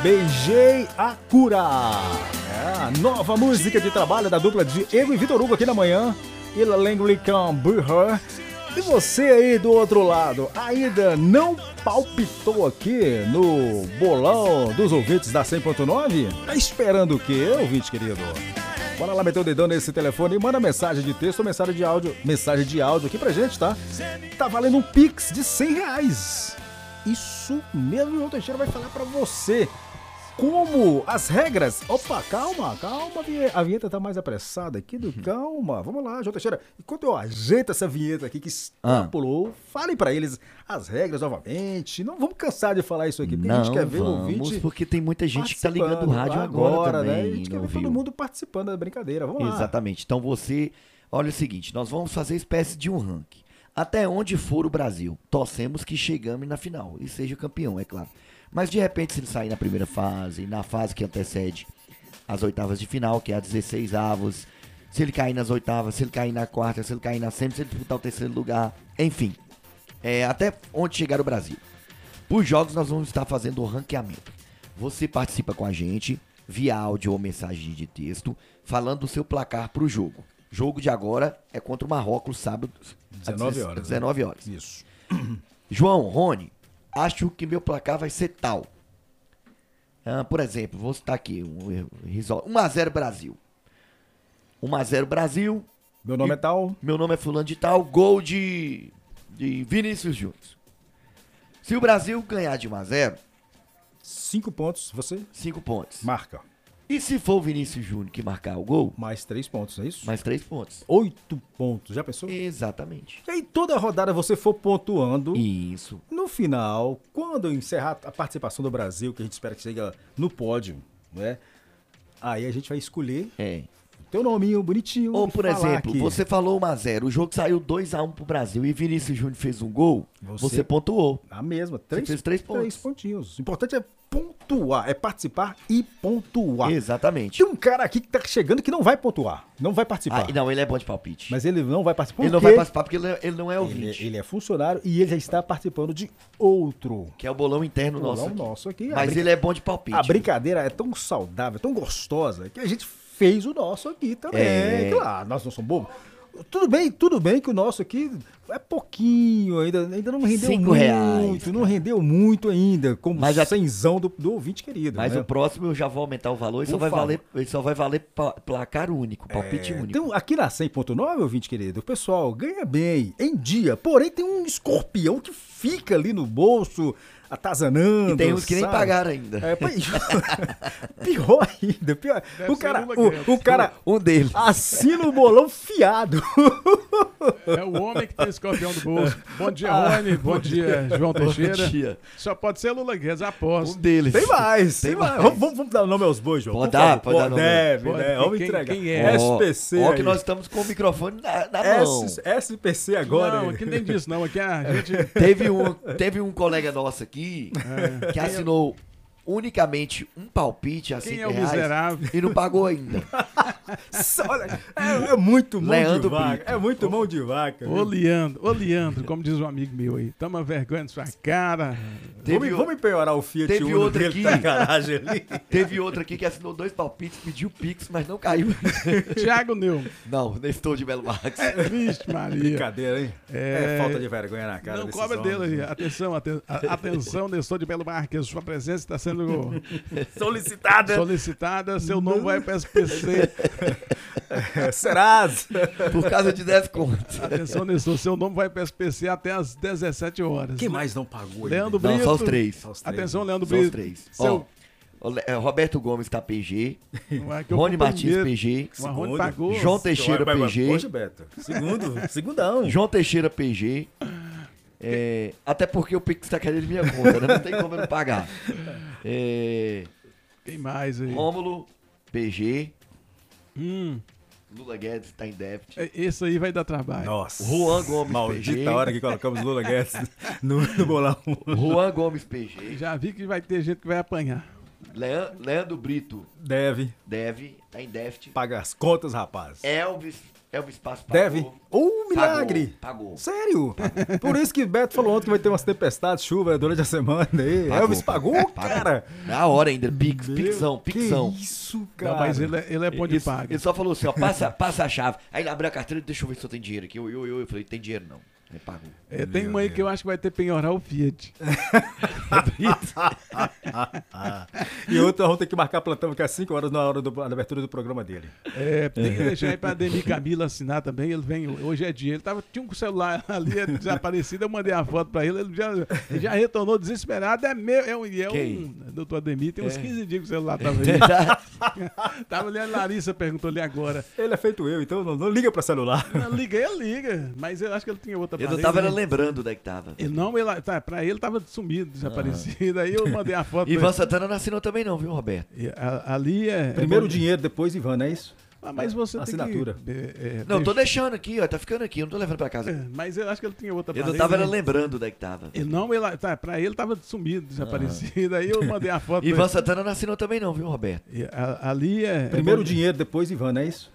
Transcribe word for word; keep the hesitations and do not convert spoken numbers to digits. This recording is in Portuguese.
Beijei a Cura. É a nova música de trabalho da dupla Diego e Vitor Hugo aqui na manhã. E Langley Can Be Her. E você aí do outro lado, ainda não palpitou aqui no bolão dos ouvintes da cem ponto nove? Tá esperando o quê, ouvinte querido? Bora lá meter o dedão nesse telefone e manda mensagem de texto ou mensagem de áudio. Mensagem de áudio aqui pra gente, tá? Tá valendo um Pix de cem reais. Isso mesmo, o João Teixeira vai falar pra você como as regras. Opa, calma, calma, a vinheta tá mais apressada aqui do calma. Vamos lá, João Teixeira. Enquanto eu ajeito essa vinheta aqui que extrapolou, ah. fale pra eles as regras novamente. Não vamos cansar de falar isso aqui, porque não, a gente quer ver vamos, o ouvinte. Porque tem muita gente que tá ligando o rádio agora, agora também, né? A gente quer ver viu? todo mundo participando da brincadeira. Vamos lá. Exatamente. Então você, olha o seguinte, nós vamos fazer espécie de um ranking. Até onde for o Brasil, torcemos que chegamos na final e seja campeão, é claro. Mas de repente, se ele sair na primeira fase, na fase que antecede as oitavas de final, que é a dezesseis avos, se ele cair nas oitavas, se ele cair na quarta, se ele cair na semi, se ele disputar o terceiro lugar, enfim, é, até onde chegar o Brasil. Por jogos, nós vamos estar fazendo o ranqueamento. Você participa com a gente via áudio ou mensagem de texto, falando do seu placar para o jogo. Jogo de agora é contra o Marrocos, sábado, dezenove horas. dezenove horas. Né? Isso. João, Rony, acho que meu placar vai ser tal. Ah, por exemplo, vou citar aqui, um a zero Brasil. um a zero Brasil. Meu nome é tal. Meu nome é fulano de tal, gol de, de Vinícius Júnior. Se o Brasil ganhar de um a zero... Cinco pontos, você? Cinco pontos. Marca. E se for o Vinícius Júnior que marcar o gol? Mais três pontos, é isso? Mais três pontos. Oito pontos, já pensou? Exatamente. E aí toda rodada você for pontuando. Isso. No final, quando encerrar a participação do Brasil, que a gente espera que chegue no pódio, né? Aí a gente vai escolher é. teu nominho bonitinho. Ou, por exemplo, aqui. Você falou um a zero, o jogo saiu dois a um pro Brasil e Vinícius Júnior fez um gol, você, você pontuou. A mesma, três, você fez três pontos. Três pontinhos. O importante é pontuar, é participar e pontuar. Exatamente. Tem um cara aqui que tá chegando que não vai pontuar, não vai participar. Ah, não, ele é bom de palpite. Mas ele não vai participar. Ele não vai participar porque ele, ele não é ouvinte. Ele, ele é funcionário e ele já está participando de outro. Que é o bolão interno bolão nosso. Aqui. nosso aqui. Mas brinca... ele é bom de palpite. A brincadeira é tão saudável, tão gostosa, que a gente fez o nosso aqui também. É. Claro, nós não somos bobos. Tudo bem, tudo bem que o nosso aqui é pouquinho, ainda, ainda não rendeu Cinco muito, reais, não rendeu muito ainda, como mas a cenzão do, do ouvinte querido. Mas né? o próximo eu já vou aumentar o valor e só vai, valer, ele só vai valer placar único, palpite é, único. Então, aqui na cem ponto nove, ouvinte querido, o pessoal ganha bem, em dia, porém tem um escorpião que fica ali no bolso, atazanando. E tem uns que sabe? nem pagaram ainda. É, pior ainda, pior. O cara, o, o cara, um deles, assina o bolão fiado. É o homem que tem escorpião do bolso. Bom dia, Rony. Ah, bom, bom dia, dia, João Teixeira. Bom dia. Só pode ser Lula Guedes, aposto. Um deles. Tem mais, tem, tem mais. mais. Vamos, vamos dar o nome aos bois, João. Pode dar, pode dar nome. Deve, pode, né? Vamos quem, entregar. Quem é? S P C. Ó, que nós estamos com o microfone na, na mão. S P C agora. Não, aqui nem disso, não. Aqui a gente... Teve um, teve um colega nosso aqui é. que assinou unicamente um palpite a Quem cinco é o reais miserável? E não pagou ainda. Olha, é, é muito mão Leandro de vaca. Brito. É muito mão de vaca. Ô, Leandro, ô, Leandro, como diz um amigo meu aí, toma vergonha na sua cara. Vamos, o... vamos empeorar o Fiat teve Uno outro dele aqui, na garagem ali. Teve outro aqui que assinou dois palpites, pediu Pix, mas não caiu. Thiago Neu. Não, Nestor de Belo Marques. É, vixe, Maria. Brincadeira, hein? É... é falta de vergonha na cara. Não cobra dele aí. Atenção, aten... atenção, Nestor de Belo Marques. Sua presença está sendo solicitada. Solicitada. Seu nome vai para S P C. É, Serasa. Por causa de dez contos. Atenção, Nestor. Seu nome vai para S P C até às dezessete horas. Quem mais não pagou? Leandro Brito. Não, só os três. Só os três. Atenção, Leandro Brito. Só os três. Seu... Ó, Roberto Gomes tá P G. É Rony Martins P G. Rony pagou. João Teixeira P G. Poxa, Beto. Segundo, segundão. João Teixeira P G. É, até porque o Pix tá querendo minha conta, né? Não tem como eu não pagar. É, Quem mais aí? Rômulo P G. Hum. Lula Guedes tá em déficit. Esse aí vai dar trabalho. Nossa. Juan Gomes Maldita P G. Maldita hora que colocamos Lula Guedes no, no bolão. Juan Gomes P G. Já vi que vai ter gente que vai apanhar. Lean- Leandro Brito Deve. deve, tá em déficit. Paga as contas, rapaz. Elvis, Elvis Passo pagou. Deve. Um milagre. Pagou. pagou. Sério? Por isso que Beto falou ontem que vai ter umas tempestades, chuva durante a semana aí. Pagou, Elvis pagou, pagou. cara. Na hora ainda, pix, Meu, pixão, pixão. Que isso, cara. Não, mas ele, é- ele é bom de Ele, paga. ele só falou assim, ó, passa, passa a chave. Aí ele abriu a carteira, deixa eu ver se eu tenho dinheiro aqui. Eu, eu, eu, eu falei, tem dinheiro não. Ele pagou. É, tem uma aí que eu acho que vai ter que penhorar o Fiat. E outra vão ter que marcar plantão que é às cinco horas na hora do- na abertura do programa dele. É, tem que deixar aí pra Ademir Camila assinar também. Ele vem, hoje é dia. Ele tava, tinha um celular ali desaparecido, eu mandei a foto pra ele, ele já, ele já retornou desesperado. É meu, é um, é Quem? um doutor Ademir, tem uns É. quinze dias que o celular tava aí. Verdade. Tava ali, a Larissa perguntou ali agora. Ele é feito eu, então não, não liga pra celular. Não, liguei, liga, mas eu acho que ele tinha outra Eu não aparelho, tava né? era lembrando onde é que tava. Ele não, ele, tá, pra ele tava sumido, desaparecido. Aí eu mandei a foto. pra Ivan ele. Santana não assinou também não, viu, Roberto? E a- Ali é. Primeiro é o bom- dinheiro, depois Ivan, não é isso? Ah, mas você Assinatura. tem que. É, é, Não, tô deixa- deixando aqui, ó, tá ficando aqui, eu não tô levando pra casa. É, mas eu acho que ele tinha outra Eu não aparelho, tava era né? lembrando onde é que tava. Ele não, ele, tá, pra ele tava sumido, desaparecido. Aí eu mandei a foto. pra Ivan ele. Santana não assinou também não, viu, Roberto? E a- Ali é. é Primeiro bom- o dinheiro, depois Ivan, não é isso?